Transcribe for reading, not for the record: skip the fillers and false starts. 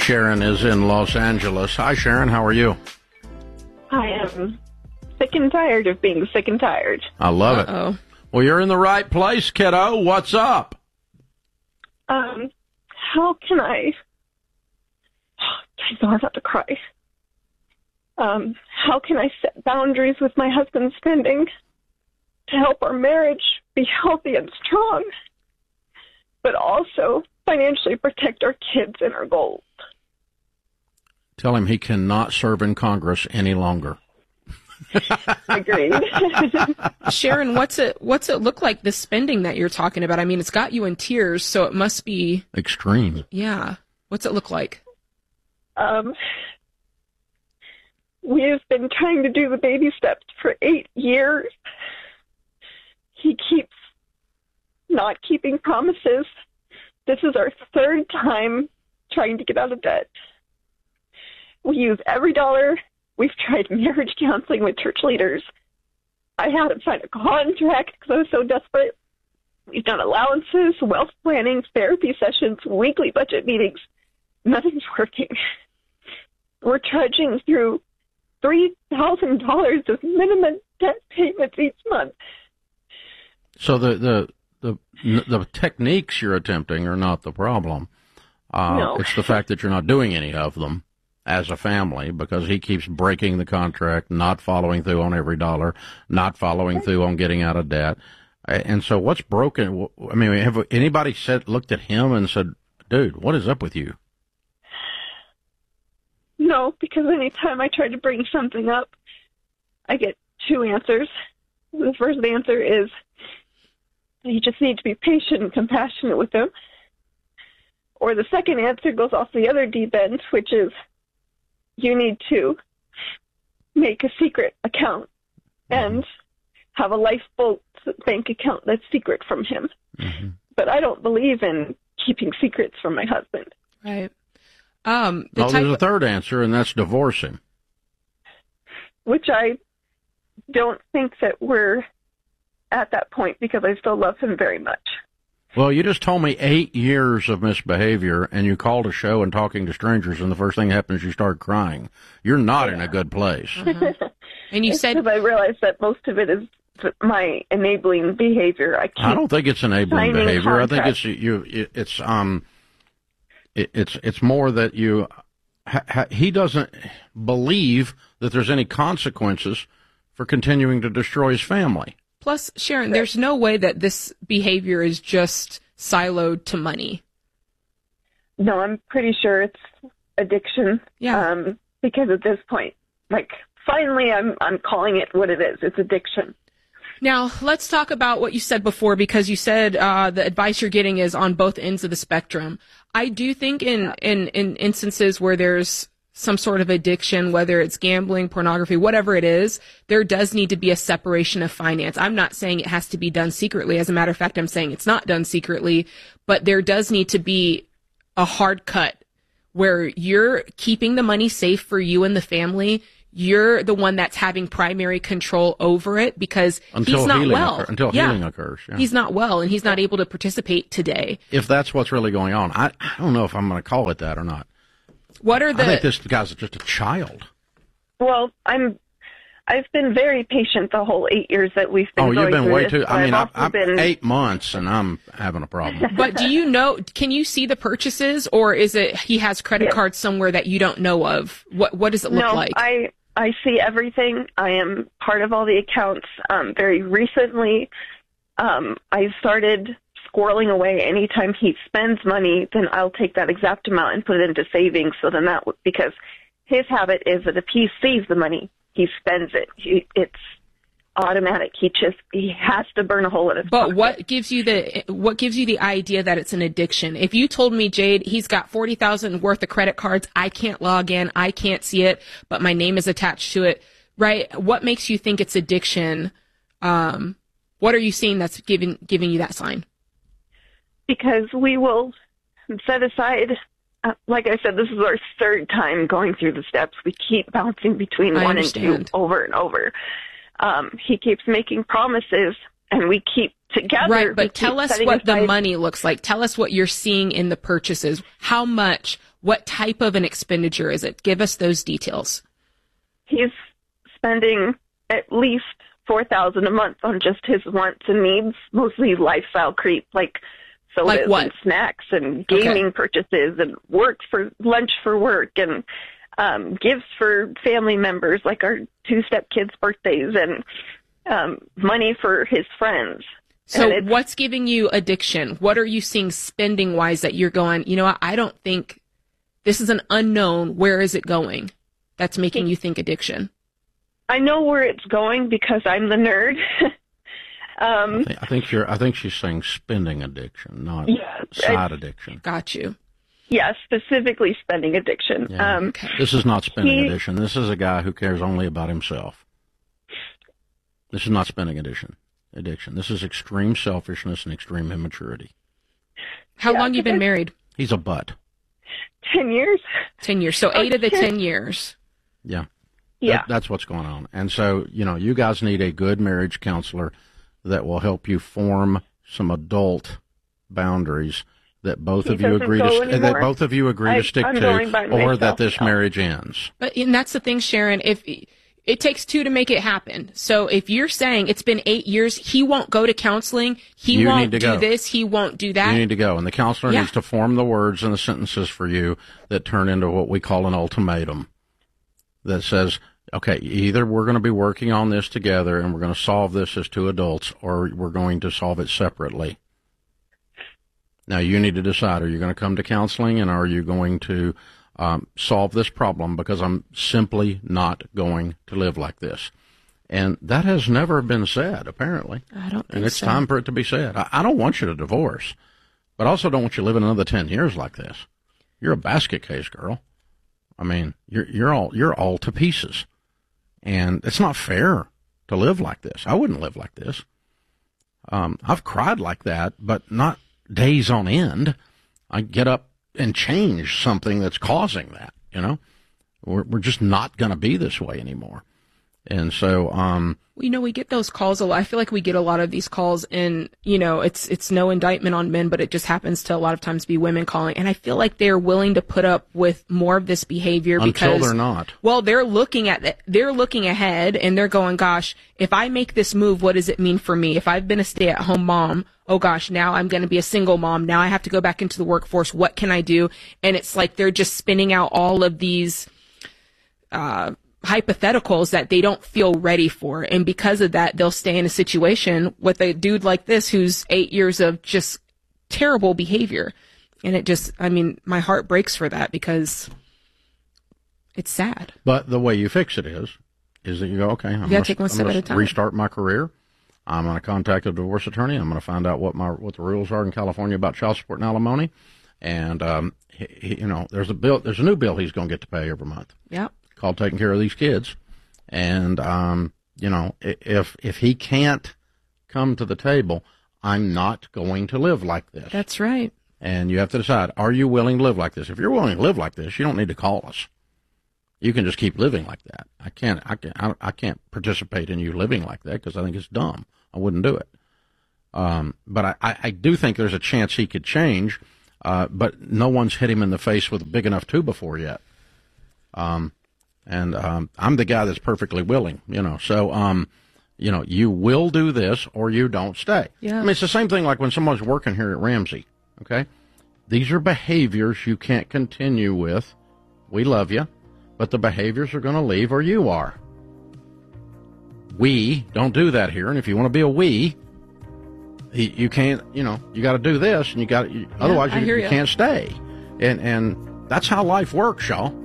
Sharon is in Los Angeles. Hi, Sharon. How are you? I am sick and tired of being sick and tired. I love it. Well, you're in the right place, kiddo. What's up? How can I... I know I'm about to cry. How can I set boundaries with my husband's spending to help our marriage be healthy and strong, but also financially protect our kids and our goals? Tell him he cannot serve in Congress any longer. Agreed. Sharon, what's it look like, the spending that you're talking about? I mean, it's got you in tears, so it must be extreme. Yeah. What's it look like? We have been trying to do the baby steps for 8 years. He keeps not keeping promises. This is our third time trying to get out of debt. We use every dollar. We've tried marriage counseling with church leaders. I had him sign a contract because I was so desperate. We've done allowances, wealth planning, therapy sessions, weekly budget meetings. Nothing's working. We're trudging through $3,000 of minimum debt payments each month. So the techniques you're attempting are not the problem. No. It's the fact that you're not doing any of them as a family, because he keeps breaking the contract, not following through on every dollar, not following through on getting out of debt. And so what's broken? I mean, have anybody looked at him and said, dude, what is up with you? No, because anytime I try to bring something up, I get two answers. The first answer is, you just need to be patient and compassionate with him. Or the second answer goes off the other deep end, which is, you need to make a secret account and have a lifeboat bank account that's secret from him. Mm-hmm. But I don't believe in keeping secrets from my husband. Right. There's a third answer, and that's divorce him. Which I don't think that we're at that point, because I still love him very much. Well, you just told me 8 years of misbehavior, and you called a show and talking to strangers, and the first thing that happens, you start crying. You're not in a good place. Uh-huh. And you said, because I realized that most of it is my enabling behavior. I don't think it's enabling behavior. I think it's more that you. He doesn't believe that there's any consequences for continuing to destroy his family. Plus, Sharon, there's no way that this behavior is just siloed to money. No, I'm pretty sure it's addiction. Yeah. Because at this point, finally, I'm calling it what it is. It's addiction. Now, let's talk about what you said before, because you said the advice you're getting is on both ends of the spectrum. I do think in instances where there's some sort of addiction, whether it's gambling, pornography, whatever it is, there does need to be a separation of finance. I'm not saying it has to be done secretly. As a matter of fact, I'm saying it's not done secretly, but there does need to be a hard cut where you're keeping the money safe for you and the family. You're the one that's having primary control over it, because he's not well. Until healing occurs. Yeah. He's not well, and he's not able to participate today. If that's what's really going on, I don't know if I'm going to call it that or not. I think this guy's just a child. Well, I've been very patient the whole 8 years that we've been going through. Oh, you've been way this, too. I mean, I've been 8 months and I'm having a problem. But do you know? Can you see the purchases, or is it he has credit cards somewhere that you don't know of? What does it look like? I see everything. I am part of all the accounts. Very recently, I started squirreling away. Anytime he spends money, then I'll take that exact amount and put it into savings. So then because his habit is that if he sees the money, he spends it. It's automatic. He has to burn a hole in his pocket. But what gives you the idea that it's an addiction? If you told me, Jade, he's got $40,000 worth of credit cards, I can't log in, I can't see it, but my name is attached to it, right? What makes you think it's addiction? What are you seeing that's giving you that sign? Because we will set aside, like I said, this is our third time going through the steps. We keep bouncing between one and two over and over. He keeps making promises and we keep together. Right, but tell us what the money looks like. Tell us what you're seeing in the purchases. How much? What type of an expenditure is it? Give us those details. He's spending at least $4,000 a month on just his wants and needs, mostly lifestyle creep, like sodas and snacks and gaming purchases and lunch for work and gifts for family members, like our 2 stepkids' birthdays, and money for his friends. So what's giving you addiction? What are you seeing spending-wise that you're going, you know what, I don't think this is an unknown. Where is it going? That's making you think addiction. I know where it's going because I'm the nerd. I think she's saying spending addiction, not side addiction. Got you. Yeah, specifically spending addiction. Yeah. This is not spending addiction. This is a guy who cares only about himself. This is not spending addiction. This is extreme selfishness and extreme immaturity. How long you been married? He's a butt. 10 years. 10 years. So 8 of the 10 years. Yeah. Yeah. That's what's going on. And so, you guys need a good marriage counselor that will help you form some adult boundaries that both of you agree to stick to, or that this marriage ends. And that's the thing, Sharon. If it takes 2 to make it happen. So if you're saying it's been 8 years, he won't go to counseling, he won't do this, he won't do that. You need to go. And the counselor needs to form the words and the sentences for you that turn into what we call an ultimatum that says, okay, either we're going to be working on this together and we're going to solve this as 2 adults, or we're going to solve it separately. Now, you need to decide, are you going to come to counseling, and are you going to solve this problem, because I'm simply not going to live like this. And that has never been said, apparently. I don't think so. And it's time for it to be said. I don't want you to divorce, but I also don't want you living another 10 years like this. You're a basket case, girl. I mean, you're all to pieces. And it's not fair to live like this. I wouldn't live like this. I've cried like that, but not days on end. I get up and change something that's causing that, We're just not going to be this way anymore. And so, we get those calls a lot. I feel like we get a lot of these calls, and, it's no indictment on men, but it just happens to a lot of times be women calling. And I feel like they're willing to put up with more of this behavior until they're not. Well, they're looking ahead, and they're going, gosh, if I make this move, what does it mean for me? If I've been a stay-at-home mom, oh gosh, now I'm going to be a single mom. Now I have to go back into the workforce. What can I do? And it's like they're just spinning out all of these, hypotheticals that they don't feel ready for. And because of that, they'll stay in a situation with a dude like this who's 8 years of just terrible behavior. And it just, my heart breaks for that, because it's sad. But the way you fix it is that you go, okay, I'm going to restart my career. I'm going to contact a divorce attorney. I'm going to find out what the rules are in California about child support and alimony. And, there's a new bill he's going to get to pay every month. Yep. Called taking care of these kids. And, if he can't come to the table, I'm not going to live like this. That's right. And you have to decide, are you willing to live like this? If you're willing to live like this, you don't need to call us. You can just keep living like that. I can't participate in you living like that, because I think it's dumb. I wouldn't do it. But I do think there's a chance he could change, but no one's hit him in the face with a big enough 2 before yet. I'm the guy that's perfectly willing, so, you will do this or you don't stay. Yeah. It's the same thing like when someone's working here at Ramsey, okay? These are behaviors you can't continue with. We love you, but the behaviors are going to leave, or you are. We don't do that here, and if you want to be a we, you can't, you got to do this, and otherwise you can't stay. And that's how life works, y'all.